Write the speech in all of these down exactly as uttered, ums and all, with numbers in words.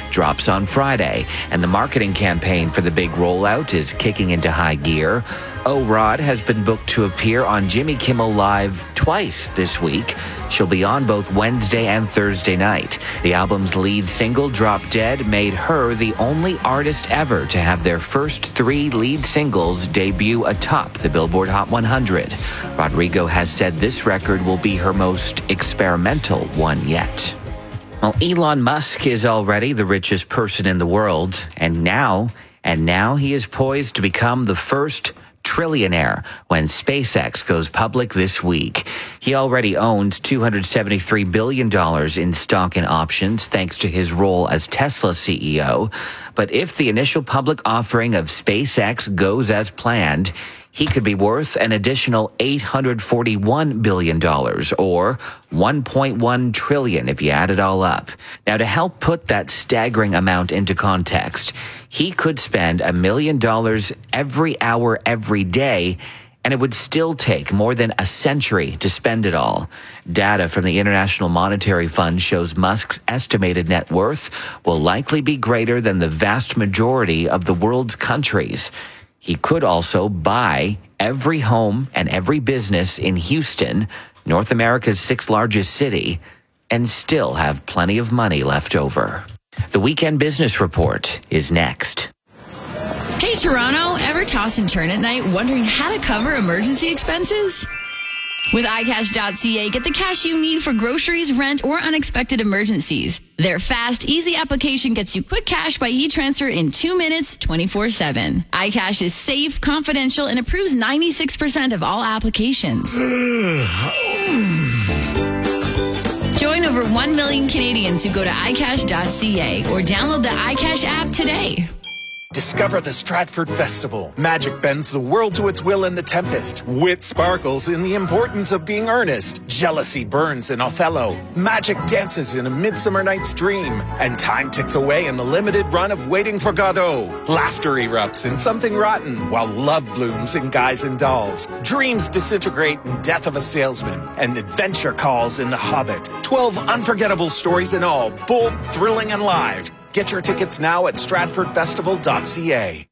drops on Friday, and the marketing campaign for the big rollout is kicking into high gear. O-Rod has been booked to appear on Jimmy Kimmel Live twice this week. She'll be on both Wednesday and Thursday night. The album's lead single, Drop Dead, made her the only artist ever to have their first three lead singles debut atop the Billboard Hot one hundred. Rodrigo has said this record will be her most experimental one yet. Well, Elon Musk is already the richest person in the world, and now, and now he is poised to become the first trillionaire when SpaceX goes public this week. He already owns two hundred seventy-three billion dollars in stock and options thanks to his role as Tesla C E O. But if the initial public offering of SpaceX goes as planned, he could be worth an additional eight hundred forty-one billion dollars, or one point one trillion dollars if you add it all up. Now, to help put that staggering amount into context, he could spend a million dollars every hour, every day, and it would still take more than a century to spend it all. Data from the International Monetary Fund shows Musk's estimated net worth will likely be greater than the vast majority of the world's countries. He could also buy every home and every business in Houston, North America's sixth largest city, and still have plenty of money left over. The Weekend Business Report is next. Hey, Toronto, ever toss and turn at night wondering how to cover emergency expenses? With i cash dot c a, get the cash you need for groceries, rent, or unexpected emergencies. Their fast, easy application gets you quick cash by e-transfer in two minutes, twenty-four seven. iCash is safe, confidential, and approves ninety-six percent of all applications. Join over one million Canadians who go to i cash dot c a or download the iCash app today. Discover the Stratford Festival. Magic bends the world to its will in The Tempest. Wit sparkles in the importance of being earnest. Jealousy burns in Othello. Magic dances in A Midsummer Night's Dream. And time ticks away in the limited run of Waiting for Godot. Laughter erupts in Something Rotten, while love blooms in Guys and Dolls. Dreams disintegrate in Death of a Salesman. And adventure calls in The Hobbit. Twelve unforgettable stories in all, bold, thrilling, and live. Get your tickets now at stratford festival dot c a.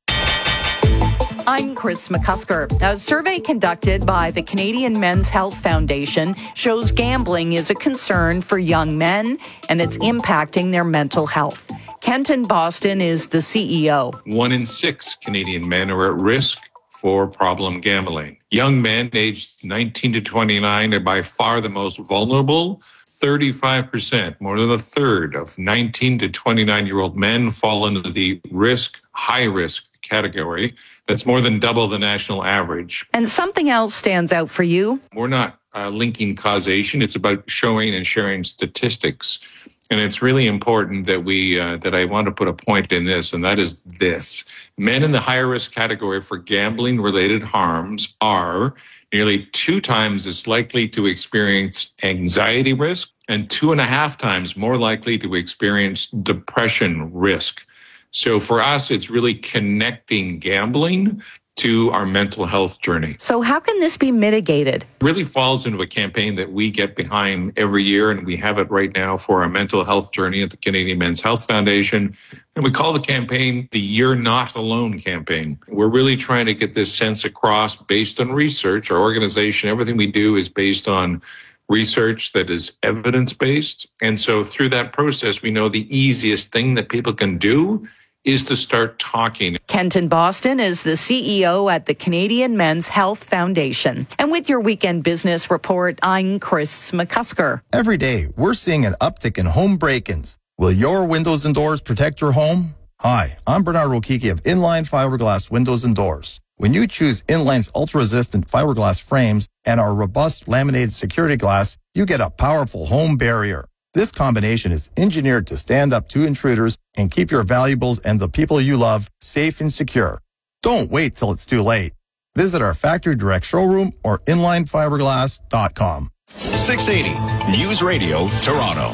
I'm Chris McCusker. A survey conducted by the Canadian Men's Health Foundation shows gambling is a concern for young men and it's impacting their mental health. Kenton Boston is the C E O. One in six Canadian men are at risk for problem gambling. Young men aged nineteen to twenty-nine are by far the most vulnerable. thirty-five percent, more than a third of nineteen to twenty-nine-year-old men fall into the risk, high-risk category. That's more than double the national average. And something else stands out for you. We're not uh, linking causation. It's about showing and sharing statistics. And it's really important that we uh, that I want to put a point in this, and that is this. Men in the higher risk category for gambling-related harms are nearly two times as likely to experience anxiety risk and two and a half times more likely to experience depression risk. So for us, it's really connecting gambling to our mental health journey. So how can this be mitigated? It really falls into a campaign that we get behind every year, and we have it right now for our mental health journey at the Canadian Men's Health Foundation. And we call the campaign the You're Not Alone campaign. We're really trying to get this sense across based on research. Our organization, everything we do is based on research that is evidence-based. And so through that process, we know the easiest thing that people can do is to start talking. Kenton Boston is the C E O at the Canadian Men's Health Foundation. And with your Weekend Business Report, I'm Chris McCusker. Every day, we're seeing an uptick in home break-ins. Will your windows and doors protect your home? Hi, I'm Bernard Rokiki of Inline Fiberglass Windows and Doors. When you choose Inline's ultra-resistant fiberglass frames and our robust laminated security glass, you get a powerful home barrier. This combination is engineered to stand up to intruders and keep your valuables and the people you love safe and secure. Don't wait till it's too late. Visit our factory direct showroom or inline fiberglass dot com. six eighty News Radio, Toronto.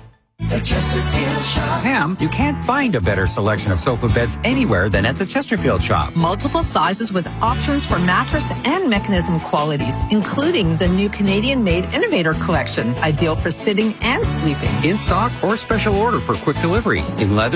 The Chesterfield Shop. Pam, you can't find a better selection of sofa beds anywhere than at the Chesterfield Shop. Multiple sizes with options for mattress and mechanism qualities, including the new Canadian-made Innovator Collection, ideal for sitting and sleeping. In stock or special order for quick delivery in leather